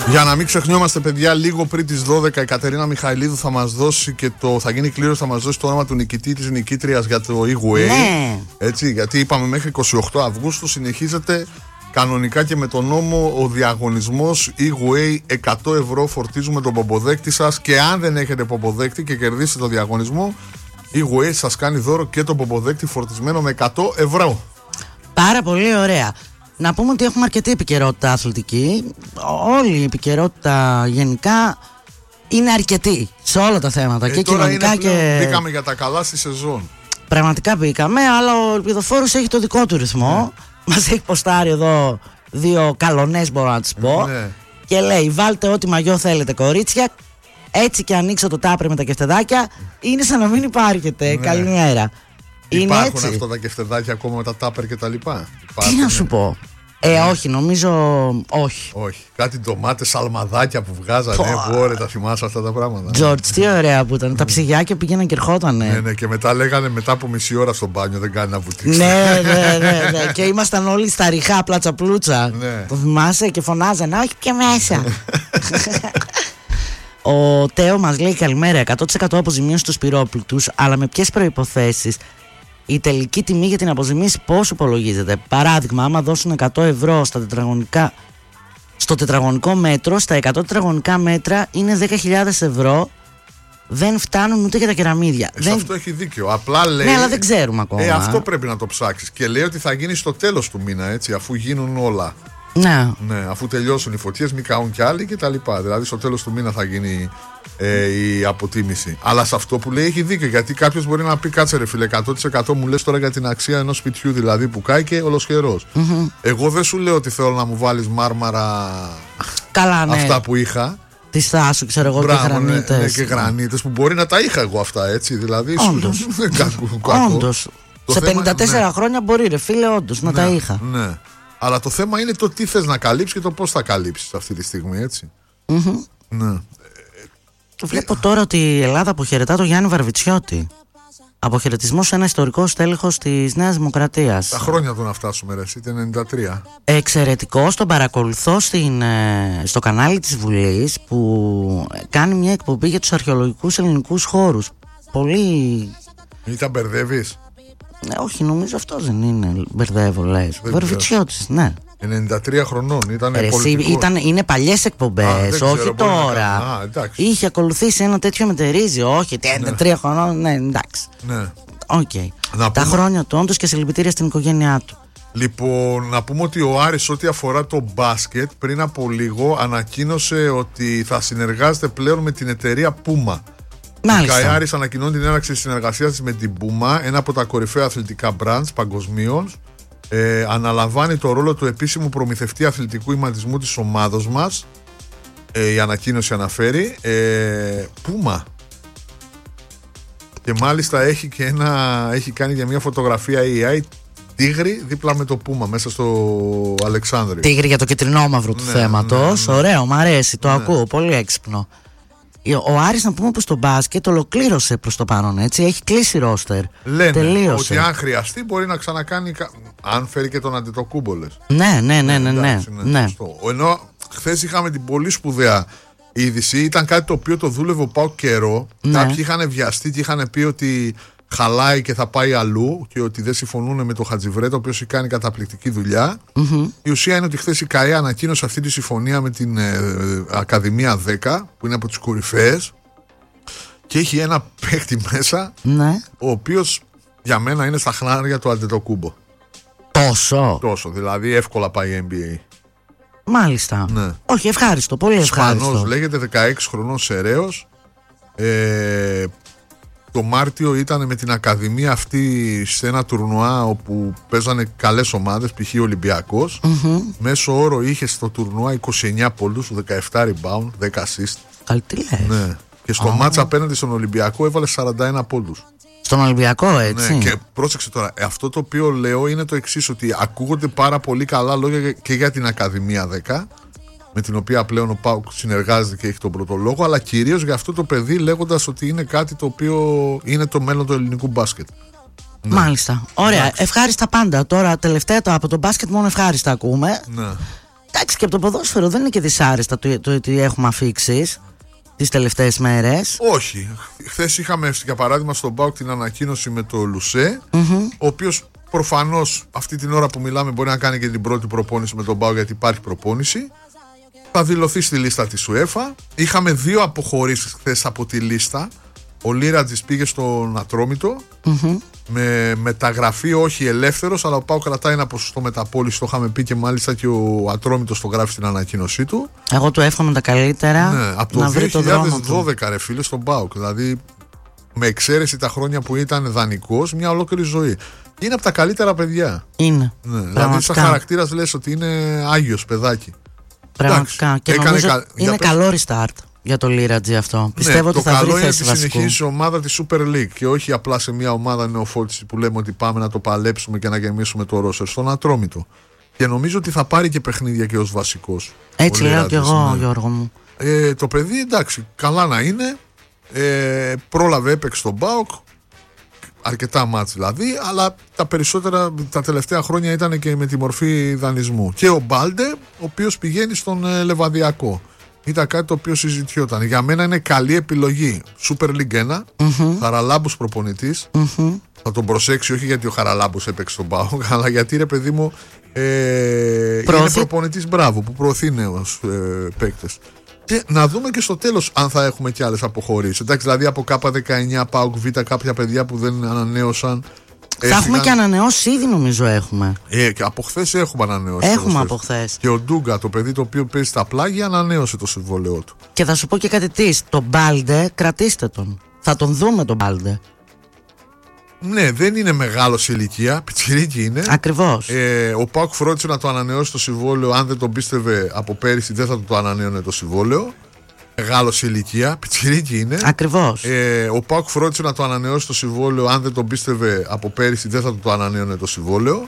Για να μην ξεχνιόμαστε, παιδιά, λίγο πριν τις 12 η Κατερίνα Μιχαηλίδου θα μας δώσει και θα γίνει κλήρωση, θα μας δώσει το όνομα του νικητή της νικήτριας για το e-way. Ναι. Έτσι, γιατί είπαμε μέχρι 28 Αυγούστου συνεχίζεται κανονικά και με τον νόμο ο διαγωνισμός e-way. 100 ευρώ φορτίζουμε τον πομποδέκτη σας, και αν δεν έχετε πομποδέκτη και κερδίσετε το διαγωνισμό, e-way σας κάνει δώρο και το πομποδέκτη φορτισμένο με 100 ευρώ. Πάρα πολύ ωραία. Να πούμε ότι έχουμε αρκετή επικαιρότητα αθλητική. Όλη η επικαιρότητα γενικά είναι αρκετή σε όλα τα θέματα, και κοινωνικά και... Μπήκαμε για τα καλά στη σεζόν. Πραγματικά μπήκαμε, αλλά ο Ελπιδοφόρος έχει το δικό του ρυθμό. Μας έχει ποστάρει εδώ 2 καλονές, μπορώ να τις πω. Και λέει: βάλτε ό,τι μαγιό θέλετε, κορίτσια. Έτσι και ανοίξω το τάπρε με τα κεφτεδάκια, είναι σαν να μην υπάρχετε. Καλημέρα. Υπάρχουν αυτά τα κεφτεδάκια ακόμα με τα τάπερ και τα λοιπά? Τι να σου πω. Όχι, νομίζω όχι. Όχι. Κάτι ντομάτες, σαλμαδάκια που βγάζανε. Ωραία, τα θυμάσαι αυτά τα πράγματα. Τζορτζ, τι ωραία που ήταν. Τα ψυγιάκια πήγαιναν και ερχότανε. Ναι, και μετά λέγανε μετά από μισή ώρα στο μπάνιο δεν κάνει να βουτήξει. Ναι. Και ήμασταν όλοι στα ριχά, πλάτσα πλούτσα. Το θυμάσαι, και φωνάζανε: όχι, και μέσα. Ο Τέο μας λέει: καλημέρα. 100% αποζημίωση στους πυρόπληκτους, αλλά με ποιες προϋποθέσεις? Η τελική τιμή για την αποζημίωση πώς υπολογίζεται? Παράδειγμα, άμα δώσουν 100 ευρώ στο τετραγωνικό μέτρο, στα 100 τετραγωνικά μέτρα είναι 10.000 ευρώ. Δεν φτάνουν ούτε για τα κεραμίδια. Σε αυτό έχει δίκιο. Απλά λέει. Ναι, αλλά δεν ξέρουμε ακόμα. Αυτό πρέπει να το ψάξεις. Και λέει ότι θα γίνει στο τέλος του μήνα, έτσι, αφού γίνουν όλα. Ναι, αφού τελειώσουν οι φωτιές, μην καούν κι άλλοι κτλ. Δηλαδή στο τέλος του μήνα θα γίνει η αποτίμηση. Αλλά σε αυτό που λέει έχει δίκιο. Γιατί κάποιος μπορεί να πει: κάτσε ρε φίλε, 100% μου λες τώρα για την αξία ενός σπιτιού, δηλαδή που κάει και ολοσχερός. Εγώ δεν σου λέω ότι θέλω να μου βάλεις μάρμαρα. Καλά, ναι. Αυτά που είχα. Τη Στάσου, ξέρω εγώ, και γρανίτες. Ναι, και γρανίτες που μπορεί να τα είχα εγώ αυτά, έτσι. Δηλαδή. Όντως. Σε 54 χρόνια μπορεί, ρε φίλε, όντως να τα είχα. Ναι. Αλλά το θέμα είναι το τι θες να καλύψεις και το πώς θα καλύψεις αυτή τη στιγμή, έτσι. Ναι. Βλέπω τώρα ότι η Ελλάδα αποχαιρετά τον Γιάννη Βαρβιτσιώτη. Αποχαιρετισμός σε ένα ιστορικό στέλεχος της Νέας Δημοκρατίας. Τα χρόνια του να φτάσουμε, ρε, είτε 93. Εξαιρετικός, τον παρακολουθώ στο κανάλι της Βουλής, που κάνει μια εκπομπή για τους αρχαιολογικούς ελληνικούς χώρους. Πολύ... Ή τα μπερδεύεις? Όχι, νομίζω αυτός δεν είναι. Μπερδεύω, λες. Βαρβιτσιώτης, ναι. 93 χρονών, είναι παλιές εκπομπές, όχι τώρα. Είχε ακολουθήσει ένα τέτοιο μετερίζει, όχι, 93 χρονών, ναι, εντάξει. Ναι. Τα χρόνια του, όντως, και συλληπιτήρια στην οικογένειά του. Λοιπόν, να πούμε ότι ο Άρης, ό,τι αφορά το μπάσκετ, πριν από λίγο ανακοίνωσε ότι θα συνεργάζεται πλέον με την εταιρεία Puma. Η Άρης ανακοινώνει την έναρξη της συνεργασίας της με την Puma, ένα από τα κορυφαία αθλητικά brands παγκοσμίως. Αναλαμβάνει το ρόλο του επίσημου προμηθευτή αθλητικού ηματισμού της ομάδος μας. Η ανακοίνωση αναφέρει Puma. Και μάλιστα έχει κάνει και μια φωτογραφία AI τίγρη δίπλα με το Puma μέσα στο Αλεξάνδρειο. Τίγρη για το κυτρινόμαυρο του θέματος. Ωραίο, μ' αρέσει, το ακούω, πολύ έξυπνο. Ο Άρης, να πούμε, που στο μπάσκετ ολοκλήρωσε προς το παρόν, έτσι. Έχει κλείσει ρόστερ. Λένε τελείωσε. ότι αν χρειαστεί μπορεί να ξανακάνει. Αν φέρει και τον Αντετοκούμπο, λες. Ναι. Ενώ χθες είχαμε την πολύ σπουδαία είδηση. Ήταν κάτι το οποίο το δούλευε ο ΠΑΟΚ καιρό. Κάποιοι είχαν βιαστεί και είχαν πει ότι χαλάει και θα πάει αλλού και ότι δεν συμφωνούν με τον Χατζιβρέτο, ο οποίος έχει κάνει καταπληκτική δουλειά. Η ουσία είναι ότι χθες η ΚΑΕ ανακοίνωσε αυτή τη συμφωνία με την Ακαδημία 10, που είναι από τις κορυφαίες, και έχει ένα παίκτη μέσα, ο οποίος για μένα είναι στα χνάρια του Αντετοκούμπο. Τόσο, δηλαδή εύκολα πάει NBA. Μάλιστα. Ναι. Όχι, ευχάριστο, πολύ ευχάριστο. Ισπανός, λέγεται, 16 χρονών Σεραίος. Το Μάρτιο ήταν με την Ακαδημία αυτή σε ένα τουρνουά όπου παίζανε καλές ομάδες, π.χ. Ολυμπιακός. Μέσο όρο είχε στο τουρνουά 29 πόντους, 17 rebound, 10 assist. Καλή, τι λες. Ναι. Και στο μάτσα απέναντι στον Ολυμπιακό έβαλε 41 πόντους. Στον Ολυμπιακό, έτσι. Ναι, και πρόσεξε τώρα, αυτό το οποίο λέω είναι το εξής, ότι ακούγονται πάρα πολύ καλά λόγια και για την Ακαδημία 10, με την οποία πλέον ο ΠΑΟΚ συνεργάζεται και έχει τον πρώτο λόγο, αλλά κυρίως για αυτό το παιδί, λέγοντας ότι είναι κάτι το οποίο είναι το μέλλον του ελληνικού μπάσκετ. Ναι. Μάλιστα. Ωραία. Ευχάριστα πάντα. Τώρα τελευταία από το μπάσκετ μόνο ευχάριστα ακούμε. Ναι. Εντάξει, και από το ποδόσφαιρο δεν είναι και δυσάρεστα το ότι έχουμε αφήξεις τις τελευταίες μέρες. Όχι. Χθες είχαμε για παράδειγμα στον ΠΑΟΚ την ανακοίνωση με το Λουσέ, ο οποίος προφανώς αυτή την ώρα που μιλάμε μπορεί να κάνει και την πρώτη προπόνηση με τον ΠΑΟΚ, γιατί υπάρχει προπόνηση. Θα δηλωθεί στη λίστα της UEFA. Είχαμε 2 αποχωρήσεις χθες από τη λίστα. Ο Λίρατζης πήγε στον Ατρόμητο με μεταγραφή, όχι ελεύθερος, αλλά ο ΠΑΟΚ κρατάει ένα ποσοστό μεταπώληση. Το είχαμε πει και μάλιστα και ο Ατρόμητος το γράφει στην ανακοίνωσή του. Εγώ του εύχομαι τα καλύτερα. Ναι, από το 2012 ρε φίλε στον ΠΑΟΚ. Δηλαδή με εξαίρεση τα χρόνια που ήταν δανεικός, μια ολόκληρη ζωή. Είναι από τα καλύτερα παιδιά. Είναι. Ναι, δηλαδή σαν χαρακτήρας λες ότι είναι άγιος παιδάκι. Πραγματικά. Και νομίζω είναι καλό restart για το Λίρατζι αυτό. Πιστεύω ότι θα βρει θέση βασικού. Το καλό είναι ότι συνεχίσει η ομάδα της Super League και όχι απλά σε μια ομάδα νεοφώτιση που λέμε ότι πάμε να το παλέψουμε και να γεμίσουμε το ρόστερ στον Ατρόμητο. Και νομίζω ότι θα πάρει και παιχνίδια και ως βασικός. Έτσι λέω και εγώ, Γιώργο μου. Το παιδί εντάξει, καλά να είναι. Πρόλαβε, έπαιξε στον ΠΑΟΚ. Αρκετά μάτς δηλαδή, αλλά τα περισσότερα τα τελευταία χρόνια ήταν και με τη μορφή δανεισμού. Και ο Μπάλντε, ο οποίος πηγαίνει στον Λεβαδιακό. Ήταν κάτι το οποίο συζητιόταν. Για μένα είναι καλή επιλογή. Super League 1, Χαραλάμπους προπονητής. Θα τον προσέξει, όχι γιατί ο Χαραλάμπους έπαιξε στον ΠΑΟΚ, αλλά γιατί ρε παιδί μου είναι προπονητής μπράβο, που προωθεί νέους παίκτες. Και να δούμε και στο τέλος αν θα έχουμε και άλλες αποχωρήσεις. Εντάξει, δηλαδή από K19, ΠΑΟΚ Β, κάποια παιδιά που δεν ανανέωσαν. Θα έχουμε και ανανεώσει ήδη, νομίζω έχουμε. Και από χθες έχουμε ανανεώσει. Έχουμε από χθες. Και ο Ντούγκα, το παιδί το οποίο παίζει στα πλάγια, ανανέωσε το συμβόλαιό του. Και θα σου πω και κάτι τι. Τον Μπάλντε, κρατήστε τον. Θα τον δούμε τον Μπάλντε. Ναι, δεν είναι μεγάλο σε ηλικία, πιτσιρίκι είναι. Ακριβώς. Ο ΠΑΟΚ φρόντισε να το ανανεώσει το συμβόλαιο. Αν δεν τον πίστευε από πέρυσι, δεν θα το ανανέωνε το συμβόλαιο. Μεγάλο σε ηλικία, πιτσιρίκι είναι. Ακριβώς. Ο ΠΑΟΚ φρόντισε να το ανανεώσει το συμβόλαιο. Αν δεν τον πίστευε από πέρυσι, δεν θα το ανανέωνε το συμβόλαιο.